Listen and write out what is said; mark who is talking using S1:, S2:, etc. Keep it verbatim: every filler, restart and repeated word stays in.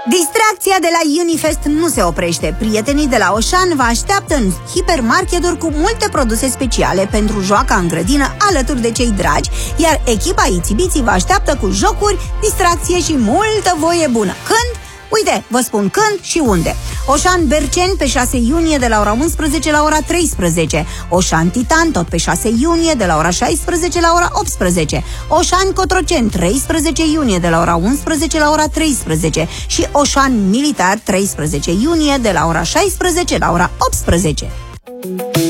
S1: Distracția de la Unifest nu se oprește. Prietenii de la Oșan vă așteaptă în hipermarketuri cu multe produse speciale pentru joaca în grădină alături de cei dragi, iar echipa Itsy-Bitsy vă așteaptă cu jocuri, distracție și multă voie bună. Când? Uite, vă spun când și unde. Oșan Berceni pe șase iunie de la ora unsprezece la ora treisprezece. Oșan Titan tot pe șase iunie de la ora șaisprezece la ora optsprezece. Oșan Cotroceni treisprezece iunie de la ora unsprezece la ora treisprezece. Și Oșan Militar treisprezece iunie de la ora șaisprezece la ora optsprezece.